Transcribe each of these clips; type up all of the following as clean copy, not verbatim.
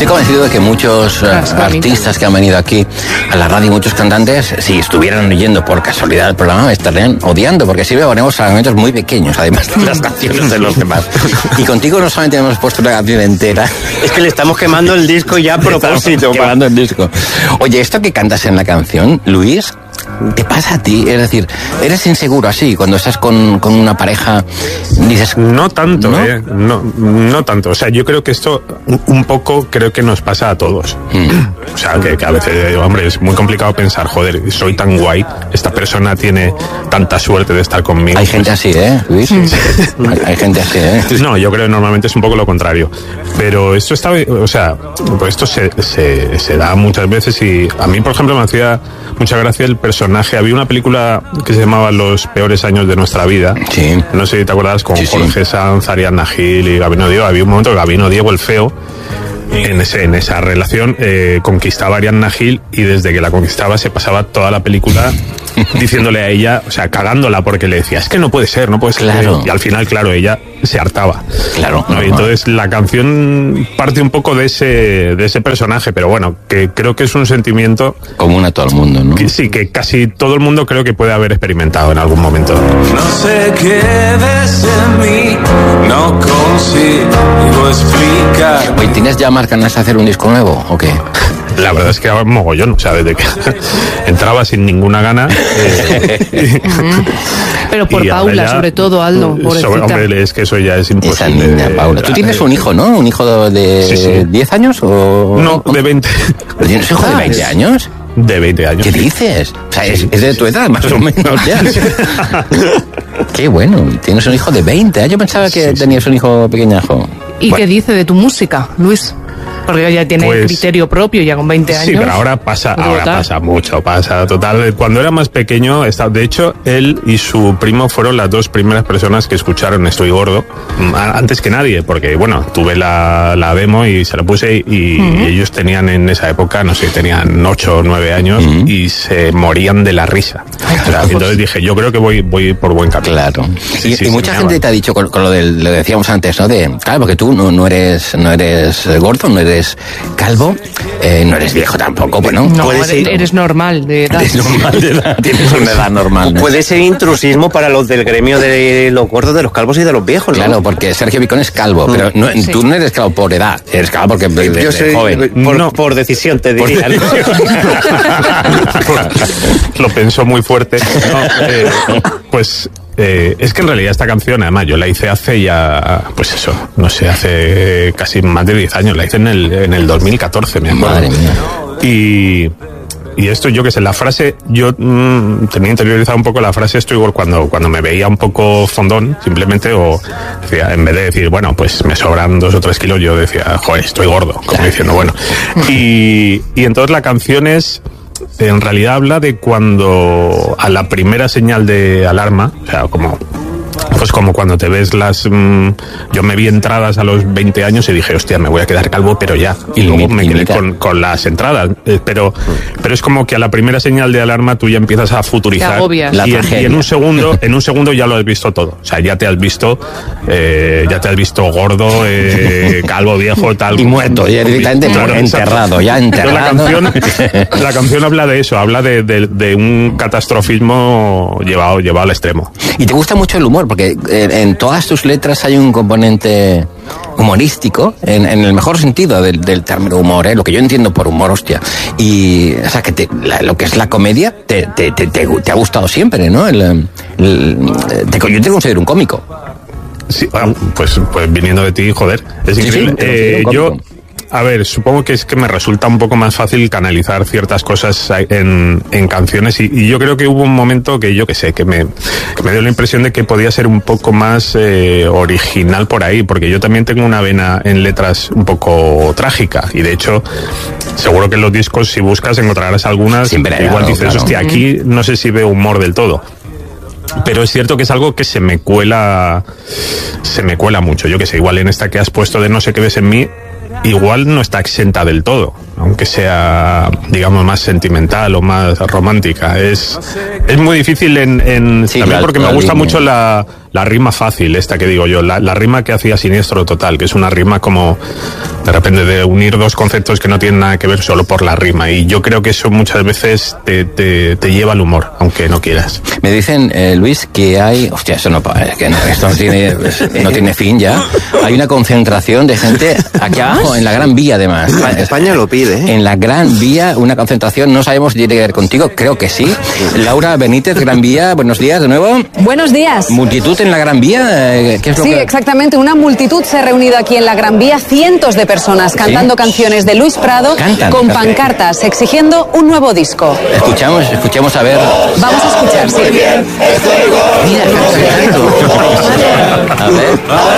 Estoy convencido de que muchos artistas que han venido aquí a la radio, muchos cantantes, si estuvieran oyendo por casualidad el programa, estarían odiando, porque sí ponemos fragmentos muy pequeños, además de las canciones de los demás. Y contigo no solamente hemos puesto una canción entera. Es que le estamos quemando el disco ya a propósito. Quemando el disco. Oye, esto que cantas en la canción, Luis, ¿te pasa a ti? Es decir, ¿eres inseguro así cuando estás con una pareja? Dices, no tanto, ¿no? No tanto. O sea, yo creo que esto un poco creo que nos pasa a todos. O sea, que a veces, hombre, es muy complicado pensar, joder, soy tan guay, esta persona tiene tanta suerte de estar conmigo. Hay gente así, Luis? Hay gente así, No, yo creo que normalmente es un poco lo contrario. Pero esto está, o sea, pues esto se da muchas veces y a mí, por ejemplo, me hacía mucha gracia el personaje. Había una película que se llamaba Los peores años de nuestra vida. Sí. No sé si te acuerdas, con Jorge Sanz, Ariadna Gil y Gabino Diego. Había un momento que Gabino Diego, el feo, en esa relación conquistaba a Ariadna Gil y desde que la conquistaba se pasaba toda la película diciéndole a ella, o sea, cagándola porque le decía, es que no puede ser. Claro. Y al final, claro, ella se hartaba. Claro. ¿no? Y entonces la canción parte un poco de ese personaje, pero bueno, que creo que es un sentimiento común a todo el mundo, ¿no? Sí, que casi todo el mundo creo que puede haber experimentado en algún momento. No sé qué ves en mí, no consigo explicar. Oye, ¿tienes ya más ganas de hacer un disco nuevo o qué? La verdad es que era mogollón, o sea, desde que entraba sin ninguna gana. Pero por Paula, sobre todo, Aldo. Hombre, es que eso ya es imposible. Esa niña, Paula. Tú tienes un hijo, ¿no? ¿Un hijo de 10 años o...? No, de 20. ¿Tienes un hijo de 20 años? De 20 años. ¿Qué dices? O sea, es de tu edad, más o menos, ya. Qué bueno, tienes un hijo de 20. Yo pensaba que tenías un hijo pequeñajo. ¿Y qué dice de tu música, Luis? Porque ya tiene criterio propio, ya con 20 años. Sí, pero ahora pasa mucho, total. Cuando era más pequeño, de hecho, él y su primo fueron las dos primeras personas que escucharon Estoy Gordo, antes que nadie, porque, bueno, tuve la demo y se la puse y ellos tenían en esa época, no sé, tenían 8 o 9 años y se morían de la risa. O sea, entonces dije, yo creo que voy por buen camino. Claro. Y mucha gente te ha dicho, con lo decíamos antes, ¿no? Claro, porque tú no eres gordo, no eres calvo, no eres viejo tampoco, bueno. No, eres normal de edad. Eres normal de edad, tienes una edad normal, ¿no? Puede ser intrusismo para los del gremio de los gordos, de los calvos y de los viejos, ¿no? Claro, porque Sergio Picón es calvo, pero tú no eres calvo por edad, eres calvo porque yo soy joven. Por decisión, te diría. Lo pensó muy fuerte. Pues es que en realidad esta canción, además, yo la hice hace ya, pues eso, no sé, hace casi más de 10 años. La hice en el 2014, me acuerdo. Madre mía. Y esto, yo qué sé, la frase, yo tenía interiorizado un poco la frase esto igual cuando me veía un poco fondón, simplemente, o decía, en vez de decir, bueno, pues me sobran 2 o 3 kilos, yo decía, joder, estoy gordo, como diciendo, bueno. Y entonces la canción en realidad habla de cuando a la primera señal de alarma, o sea, como cuando te ves yo me vi entradas a los 20 años y dije, hostia, me voy a quedar calvo, pero ya. Y luego me quedé con las entradas. Pero es como que a la primera señal de alarma tú ya empiezas a futurizar. Y en un segundo ya lo has visto todo. O sea, ya te has visto gordo, calvo, viejo, tal. Y muerto, ya directamente enterrado. La canción habla de eso, habla de un catastrofismo llevado al extremo. Y te gusta mucho el humor, porque en todas tus letras hay un componente humorístico, en el mejor sentido del término humor, lo que yo entiendo por humor, hostia. Y, o sea, que lo que es la comedia te ha gustado siempre, ¿no? Yo te considero un cómico. Sí, pues viniendo de ti, joder, es increíble. A ver, supongo que es que me resulta un poco más fácil canalizar ciertas cosas en canciones y yo creo que hubo un momento que yo que sé, que me dio la impresión de que podía ser un poco más original por ahí, porque yo también tengo una vena en letras un poco trágica y de hecho seguro que en los discos, si buscas, encontrarás algunas. Igual dices, claro, hostia, aquí no sé si veo humor del todo. Pero es cierto que es algo que se me cuela mucho. Yo que sé, igual en esta que has puesto de No sé qué ves en mí, igual no está exenta del todo. aunque sea, digamos, más sentimental o más romántica. Es muy difícil también porque me gusta mucho la rima fácil, esta que digo yo, la rima que hacía Siniestro Total, que es una rima como de repente de unir dos conceptos que no tienen nada que ver solo por la rima, y yo creo que eso muchas veces te lleva al humor, aunque no quieras. Me dicen, Luis, que hay... Hostia, esto no tiene fin ya. Hay una concentración de gente aquí abajo, en la Gran Vía, además. España lo pide, ¿eh? En la Gran Vía, una concentración, no sabemos si tiene que ver contigo, creo que sí. Laura Benítez, Gran Vía, buenos días de nuevo. Buenos días. Multitud en la Gran Vía, ¿qué es lo que...? Exactamente, una multitud se ha reunido aquí en la Gran Vía, cientos de personas cantando canciones de Luis Prado con pancartas exigiendo un nuevo disco. Escuchemos a ver. Vamos a escuchar, sí. Mira, a ver.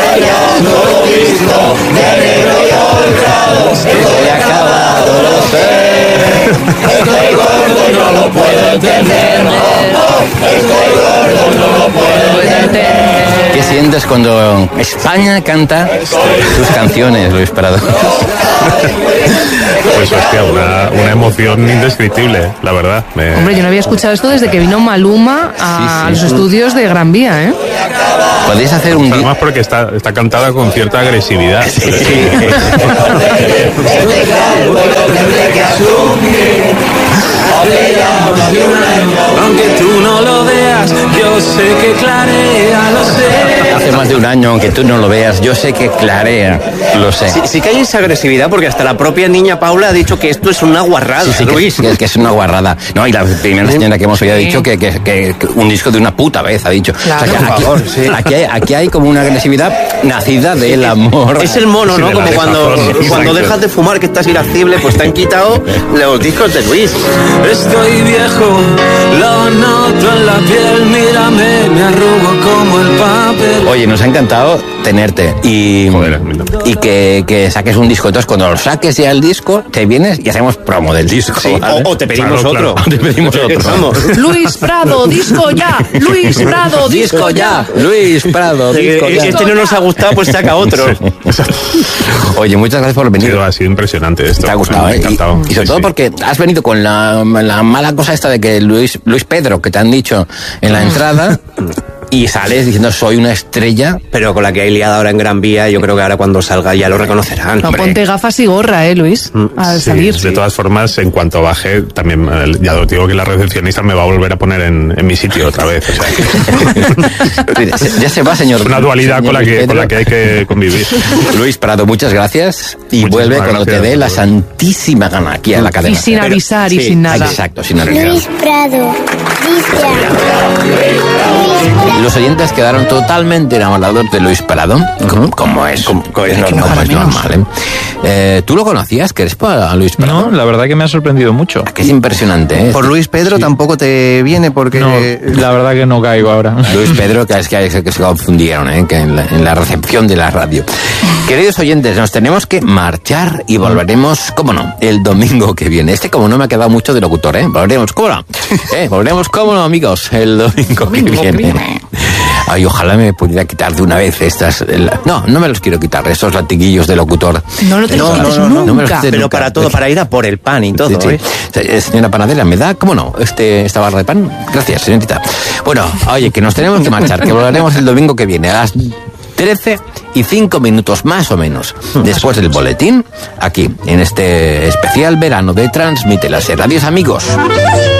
Estoy acabado, lo sé. Estoy gordo, no lo puedo entender. Estoy gordo, no lo puedo entender. ¿Qué sientes cuando España canta tus canciones, Luis Prado? Pues hostia, una emoción indescriptible, la verdad. Hombre, yo no había escuchado esto desde que vino Maluma a los estudios de Gran Vía, ¿eh? Podéis hacer un... Además porque está cantada con cierta agresividad. Sí. Aunque tú no lo veas, yo sé que clarea, lo sé. Hace más de un año, aunque tú no lo veas, yo sé que clarea, lo sé. Sí que hay esa agresividad, porque hasta la propia niña Paula ha dicho que esto es una guarrada, sí, Luis. Que es una guarrada. No, y la primera señora que hemos oído ha dicho que un disco de una puta vez, ha dicho. Claro, o sea, por favor, sí. Aquí hay como una agresividad nacida del amor. Es el mono, ¿no? Como cuando dejas de fumar, que estás irascible, pues te han quitado los discos de Luis. Estoy viejo, lo noto en la piel, mírame, me arrugo como el papel. Oye, nos ha encantado tenerte y que saques un disco. Entonces, cuando lo saques ya el disco, te vienes y hacemos promo del disco. Sí, ¿vale? o te pedimos otro. Te pedimos otro. Vamos. Luis Prado, disco ya. Luis Prado, Disco ya. Luis Prado, disco ya. Si este no nos ha gustado, pues saca otro. Oye, muchas gracias por venir. Ha sido impresionante esto. Te ha gustado, me ha encantado. Y sobre todo porque has venido con la mala cosa esta de que Luis Pedro, que te han dicho en la entrada, y sales diciendo soy una estrella. Pero con la que hay liada ahora en Gran Vía, yo creo que ahora cuando salga ya lo reconocerán. No, ponte gafas y gorra, Luis, al salir. De todas formas, en cuanto baje, también ya os digo que la recepcionista me va a volver a poner en mi sitio otra vez. O sea que... Ya se va, señor. Es una dualidad con la que hay que convivir. Luis Prado, muchas gracias. Y vuelve cuando te dé la santísima gana aquí a la cadena. Y sin avisar y sin nada. Exacto, sin avisar. Luis Prado, Los oyentes quedaron totalmente enamorados de Luis Prado, como es normal. ¿Tú lo conocías, Crespo, a Luis Prado? No, la verdad que me ha sorprendido mucho. Que es impresionante, ¿eh? Por Luis Pedro tampoco te viene porque... No, la verdad que no caigo ahora. Luis Pedro, que se confundieron, que en la recepción de la radio. Queridos oyentes, nos tenemos que marchar y volveremos, cómo no, el domingo que viene. Como no me ha quedado mucho de locutor, volveremos, cómo no. Volveremos, cómo no, amigos, el domingo que viene. Ay, ojalá me pudiera quitar de una vez estas... No me los quiero quitar, esos latiguillos de locutor. No lo te los quites nunca. Pero nunca. para todo, para ir a por el pan y todo, Sí. Señora panadera, ¿me da, cómo no, esta barra de pan? Gracias, señorita. Bueno, oye, que nos tenemos que marchar, que volveremos el domingo que viene a las 13:05 más o menos, después del boletín, aquí, en este especial verano de Transmite Láser. Adiós, amigos.